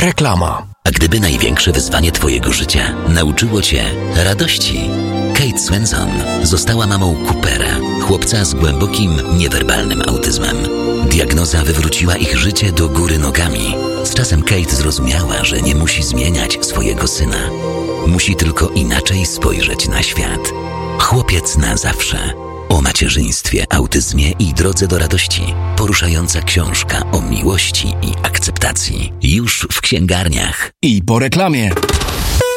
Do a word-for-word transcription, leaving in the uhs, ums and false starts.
Reklama. A gdyby największe wyzwanie twojego życia nauczyło cię radości? Kate Swenson została mamą Coopera, chłopca z głębokim, niewerbalnym autyzmem. Diagnoza wywróciła ich życie do góry nogami. Z czasem Kate zrozumiała, że nie musi zmieniać swojego syna. Musi tylko inaczej spojrzeć na świat. Chłopiec na zawsze. O macierzyństwie, autyzmie i drodze do radości. Poruszająca książka o miłości i akceptacji. Już w księgarniach. I po reklamie.